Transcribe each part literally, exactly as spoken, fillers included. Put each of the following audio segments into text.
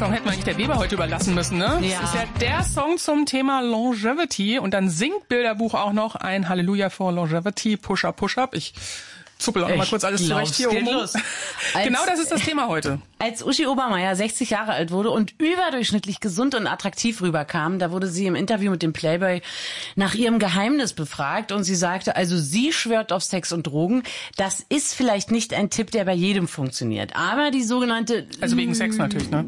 Song hätten wir eigentlich der Weber heute überlassen müssen, ne? Ja. Das ist ja der Song zum Thema Longevity und dann singt Bilderbuch auch noch ein Halleluja for Longevity, Push-Up, Push-Up. Ich zuppel auch noch mal kurz alles zurecht hier oben. Genau das ist das Thema heute. Als Uschi Obermeier sechzig Jahre alt wurde und überdurchschnittlich gesund und attraktiv rüberkam, da wurde sie im Interview mit dem Playboy nach ihrem Geheimnis befragt und sie sagte, also sie schwört auf Sex und Drogen. Das ist vielleicht nicht ein Tipp, der bei jedem funktioniert, aber die sogenannte... Also wegen Sex natürlich, ne?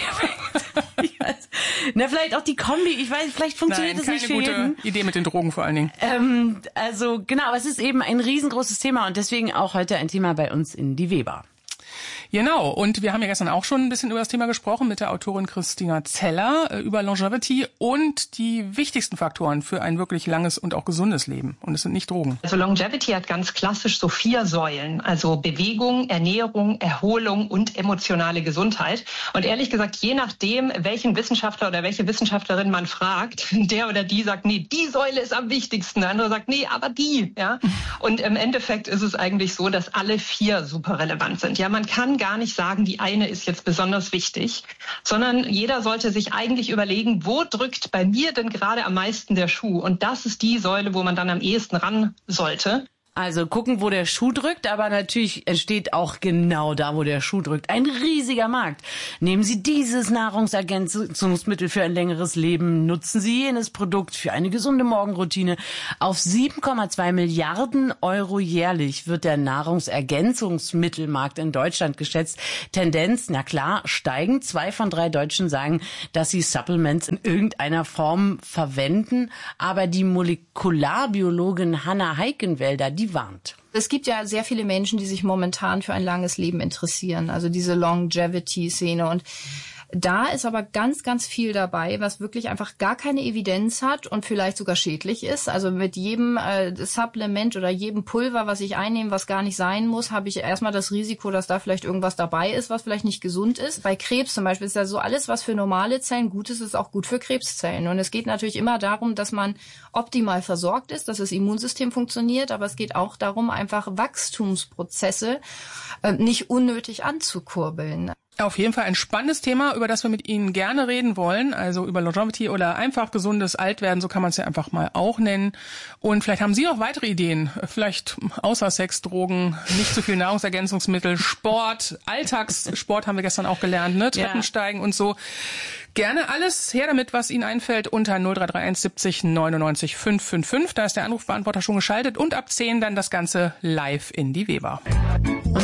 Ich weiß, na, vielleicht auch die Kombi, ich weiß, vielleicht funktioniert Nein, das nicht für keine jeden. gute Idee mit den Drogen vor allen Dingen. Ähm, also genau, aber es ist eben ein riesengroßes Thema und deswegen auch heute ein Thema bei uns in die Weber. Genau, und wir haben ja gestern auch schon ein bisschen über das Thema gesprochen mit der Autorin Christina Zeller äh, über Longevity und die wichtigsten Faktoren für ein wirklich langes und auch gesundes Leben. Und es sind nicht Drogen. Also Longevity hat ganz klassisch so vier Säulen, also Bewegung, Ernährung, Erholung und emotionale Gesundheit. Und ehrlich gesagt, je nachdem, welchen Wissenschaftler oder welche Wissenschaftlerin man fragt, der oder die sagt, nee, die Säule ist am wichtigsten. Der andere sagt, nee, aber die. Ja. Und im Endeffekt ist es eigentlich so, dass alle vier super relevant sind. Ja, man kann gar nicht sagen, die eine ist jetzt besonders wichtig, sondern jeder sollte sich eigentlich überlegen, wo drückt bei mir denn gerade am meisten der Schuh? Und das ist die Säule, wo man dann am ehesten ran sollte. Also gucken, wo der Schuh drückt, aber natürlich entsteht auch genau da, wo der Schuh drückt, ein riesiger Markt. Nehmen Sie dieses Nahrungsergänzungsmittel für ein längeres Leben, nutzen Sie jenes Produkt für eine gesunde Morgenroutine. Auf sieben Komma zwei Milliarden Euro jährlich wird der Nahrungsergänzungsmittelmarkt in Deutschland geschätzt. Tendenz, na klar, steigend. Zwei von drei Deutschen sagen, dass sie Supplements in irgendeiner Form verwenden. Aber die Molekularbiologin Hanna Heikenwälder, die warnt. Es gibt ja sehr viele Menschen, die sich momentan für ein langes Leben interessieren, also diese Longevity-Szene. Und da ist aber ganz, ganz viel dabei, was wirklich einfach gar keine Evidenz hat und vielleicht sogar schädlich ist. Also mit jedem äh, Supplement oder jedem Pulver, was ich einnehme, was gar nicht sein muss, habe ich erstmal das Risiko, dass da vielleicht irgendwas dabei ist, was vielleicht nicht gesund ist. Bei Krebs zum Beispiel ist ja so, alles, was für normale Zellen gut ist, ist auch gut für Krebszellen. Und es geht natürlich immer darum, dass man optimal versorgt ist, dass das Immunsystem funktioniert, aber es geht auch darum, einfach Wachstumsprozesse äh, nicht unnötig anzukurbeln. Auf jeden Fall ein spannendes Thema, über das wir mit Ihnen gerne reden wollen, also über Longevity oder einfach gesundes Altwerden, so kann man es ja einfach mal auch nennen. Und vielleicht haben Sie noch weitere Ideen, vielleicht außer Sex, Drogen, nicht zu viel Nahrungsergänzungsmittel, Sport, Alltagssport haben wir gestern auch gelernt, ne? Treppensteigen und so. Gerne alles her damit, was Ihnen einfällt, unter null drei drei eins siebzig neunundneunzig fünf fünf fünf. Da ist der Anrufbeantworter schon geschaltet und ab zehn dann das Ganze live in die Weber.